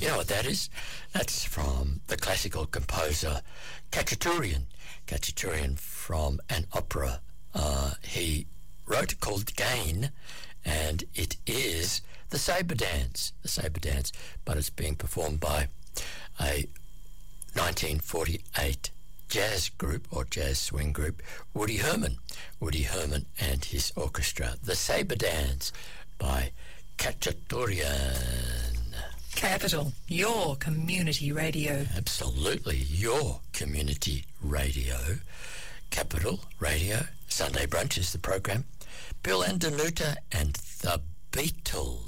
You know what that is? That's from the classical composer Khachaturian. Khachaturian from an opera he wrote called Gain, and it is the Sabre Dance, but it's being performed by a 1948 jazz group or jazz swing group, Woody Herman and his orchestra. The Sabre Dance by Khachaturian. Capital, your community radio. Absolutely, your community radio. Capital Radio. Sunday Brunch is the program. Bill and Danuta and the Beatles.